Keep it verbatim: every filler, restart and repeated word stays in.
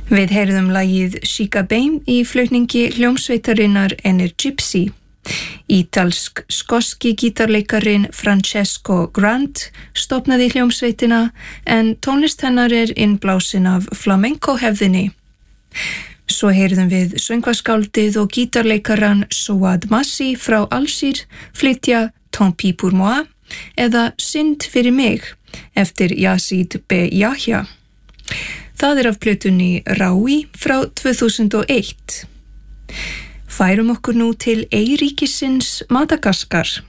Við heyrðum lagið Chica Bame í flutningi hljómsveitarinnar Energypsy. Ítalsk skoski gítarleikarin Francesco Grant stofnaði hljómsveitina en tónlist hennar er innblásin af flamenco hefðinni. Svo heyrðum við söngvaskáldið og gítarleikaran Souad Massi frá Alsír flytja Tant pis pour moi eða Synd fyrir mig eftir Yazid B. Yahya. Það er af plötunni Raui frá tvö þúsund og eitt. Færum okkur nú til eyríkisins Madagaskar.